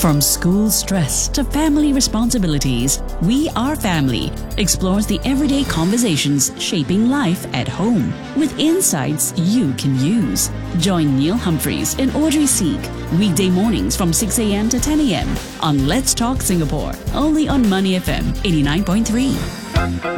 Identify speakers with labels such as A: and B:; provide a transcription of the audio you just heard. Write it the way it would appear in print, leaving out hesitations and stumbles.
A: From school stress to family responsibilities, We Are Family explores the everyday conversations shaping life at home with insights you can use. Join Neil Humphreys and Audrey Seek weekday mornings from 6 a.m. to 10 a.m. on Let's Talk Singapore, only on Money FM 89.3.